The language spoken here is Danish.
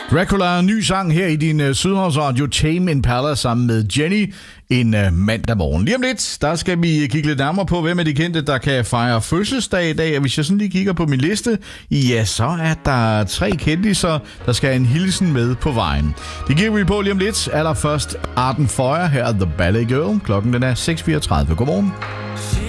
Dracula, ny sang her i din Sydhavsradio, Tame Impala sammen med Jenny en mandag morgen. Lige om lidt, der skal vi kigge lidt nærmere på, hvem er de kendte, der kan fejre fødselsdag i dag. Og hvis jeg sådan lige kigger på min liste, ja, så er der 3 kendiser, der skal have en hilsen med på vejen. Det giver vi på lige om lidt. Allerførst Arden Feuer, her er The Ballet Girl. Klokken den er 6:34. Godmorgen.